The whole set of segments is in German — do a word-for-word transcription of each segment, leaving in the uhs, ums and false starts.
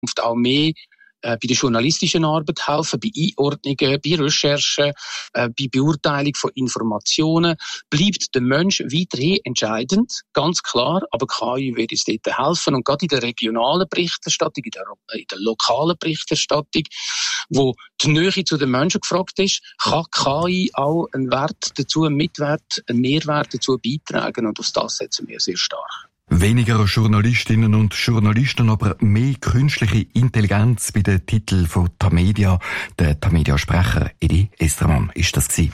auch mehr bei der journalistischen Arbeit helfen, bei Einordnungen, bei Recherchen, äh, bei Beurteilung von Informationen. Bleibt der Mensch weiterhin entscheidend, ganz klar, aber K I wird uns dort helfen. Und gerade in der regionalen Berichterstattung, in der, in der lokalen Berichterstattung, wo die Nähe zu den Menschen gefragt ist, kann K I auch einen Wert dazu, einen Mitwert, einen Mehrwert dazu beitragen. Und auf das setzen wir sehr stark. Weniger Journalistinnen und Journalisten, aber mehr künstliche Intelligenz bei den Titeln von Tamedia. Der Tamedia-Sprecher Edi Estermann ist das gewesen.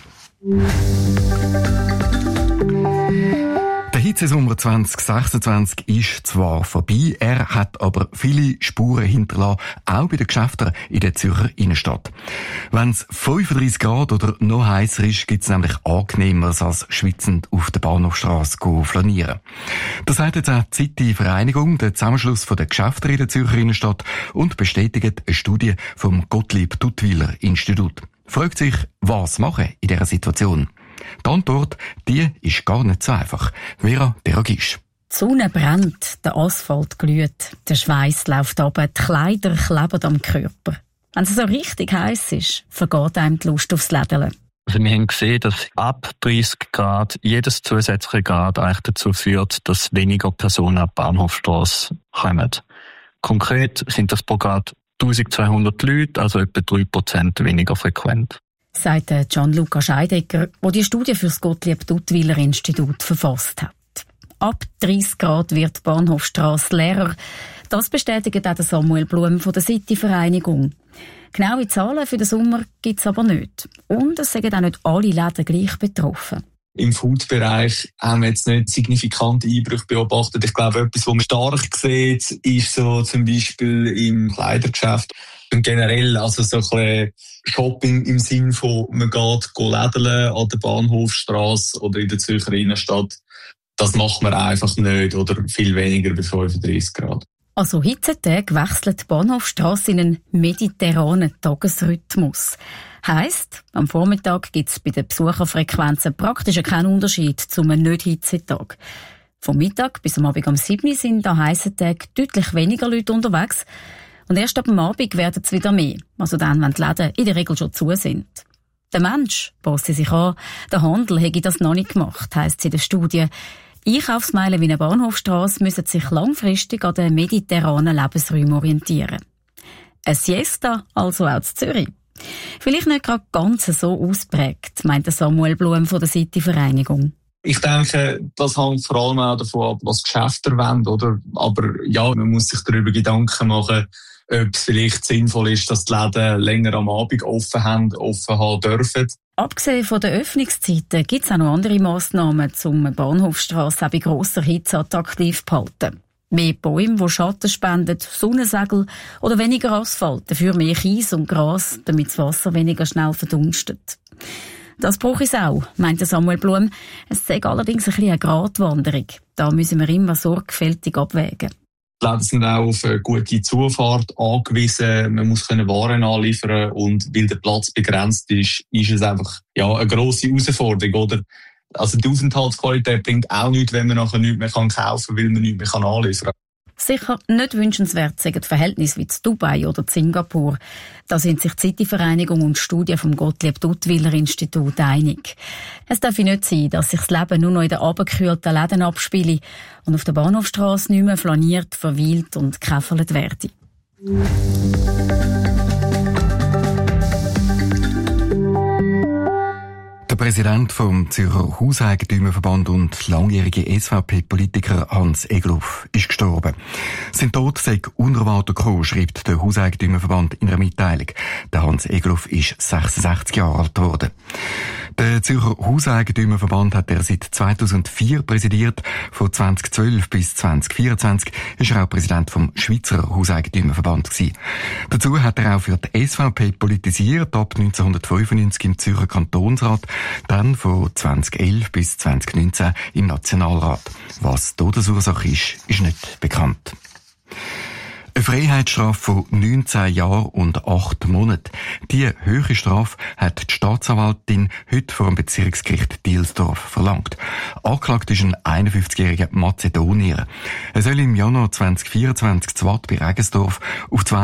Der Hitzesommer zwanzig sechsundzwanzig ist zwar vorbei, er hat aber viele Spuren hinterlassen, auch bei den Geschäften in der Zürcher Innenstadt. Wenn es fünfunddreissig Grad oder noch heißer ist, gibt es nämlich Angenehmeres als schwitzend auf der Bahnhofstrasse flanieren. Das sagt jetzt auch die City-Vereinigung, der Zusammenschluss der Geschäfte in der Zürcher Innenstadt, und bestätigt eine Studie vom Gottlieb-Duttweiler-Institut. Fragt sich, was machen in dieser Situation? Die Antwort, die ist gar nicht so einfach. Vera Deragisch. Die Sonne brennt, der Asphalt glüht, der Schweiß läuft runter, die Kleider kleben am Körper. Wenn es so richtig heiß ist, vergeht einem die Lust aufs Lädeln. Also wir haben gesehen, dass ab dreißig Grad jedes zusätzliche Grad eigentlich dazu führt, dass weniger Personen an die Bahnhofstrasse kommen. Konkret sind das pro Grad eintausendzweihundert Leute, also etwa drei Prozent weniger frequent. Sagt Gianluca Scheidecker, der die Studie für das Gottlieb-Duttweiler-Institut verfasst hat. Ab dreißig Grad wird die Bahnhofstrasse leerer. Das bestätigt auch Samuel Blum von der City-Vereinigung. Genaue Zahlen für den Sommer gibt es aber nicht. Und es sind auch nicht alle Läden gleich betroffen. Im Food-Bereich haben wir jetzt nicht signifikante Einbrüche beobachtet. Ich glaube, etwas, was man stark sieht, ist so zum Beispiel im Kleidergeschäft. Und generell, also so ein bisschen Shopping im Sinn von, man geht lädeln an der Bahnhofstrasse oder in der Zürcher Innenstadt. Das macht man einfach nicht oder viel weniger bei fünfunddreissig Grad. Also Hitzetag wechselt die Bahnhofstrasse in einen mediterranen Tagesrhythmus. Heisst, am Vormittag gibt es bei den Besucherfrequenzen praktisch keinen Unterschied zum Nicht-Hitzetag. Vom Mittag bis am Abend um sieben Uhr sind an heissen Tagen deutlich weniger Leute unterwegs. Und erst ab dem Abend werden es wieder mehr. Also dann, wenn die Läden in der Regel schon zu sind. Der Mensch passe sich an. Der Handel hätte das noch nicht gemacht, heisst es in der Studie. Einkaufsmeilen wie eine Bahnhofstrasse müssen sich langfristig an den mediterranen Lebensräumen orientieren. Ein Siesta also auch in Zürich. Vielleicht nicht gerade ganz so ausprägt, meint Samuel Blum von der City-Vereinigung. Ich denke, das hängt vor allem auch davon ab, was Geschäfte wollen, oder? Aber ja, man muss sich darüber Gedanken machen, ob es vielleicht sinnvoll ist, dass die Läden länger am Abend offen haben, offen haben dürfen. Abgesehen von den Öffnungszeiten gibt es auch noch andere Massnahmen, um die Bahnhofstrasse auch bei grosser Hitze attraktiv zu halten. Mehr Bäume, die Schatten spenden, Sonnensegel oder weniger Asphalt, dafür mehr Kies und Gras, damit das Wasser weniger schnell verdunstet. Das brauche ich auch, meinte Samuel Blum. Es sei allerdings ein bisschen eine Gratwanderung. Da müssen wir immer sorgfältig abwägen. Die Läden sind auch auf eine gute Zufahrt angewiesen. Man muss Waren anliefern und weil der Platz begrenzt ist, ist es einfach ja, eine grosse Herausforderung, oder? Also die Aufenthaltsqualität bringt auch nichts, wenn man nachher nichts mehr kaufen kann, weil man nichts mehr anliefern kann. Sicher nicht wünschenswert sind die Verhältnisse wie in Dubai oder Singapur. Da sind sich die City-Vereinigung und die Studie vom Gottlieb-Duttweiler-Institut einig. Es darf nicht sein, dass sich das Leben nur noch in den abgekühlten Läden abspielt und auf der Bahnhofstrasse nicht mehr flaniert, verweilt und gekäferlet werde. Der Präsident vom Zürcher Hauseigentümerverband und langjährige S V P-Politiker Hans Egloff ist gestorben. Sein Tod sei unerwartet gekommen, schreibt der Hauseigentümerverband in einer Mitteilung. Der Hans Egloff ist sechsundsechzig Jahre alt geworden. Der Zürcher Hauseigentümerverband hat er seit zweitausendvier präsidiert. Von zweitausendzwölf bis zweitausendvierundzwanzig ist er auch Präsident vom Schweizer Hauseigentümerverband gewesen. Dazu hat er auch für die S V P politisiert, ab neunzehnhundertfünfundneunzig im Zürcher Kantonsrat, dann von zweitausendelf bis zweitausendneunzehn im Nationalrat. Was die Todesursache ist, ist nicht bekannt. Eine Freiheitsstrafe von neunzehn Jahren und acht Monaten. Die höhere Strafe hat die Staatsanwaltin heute vor dem Bezirksgericht Dielsdorf verlangt. Angeklagt ist ein einundfünfzigjähriger Mazedonier. Er soll im Januar zweitausendvierundzwanzig zu Watt bei Regensdorf auf zwei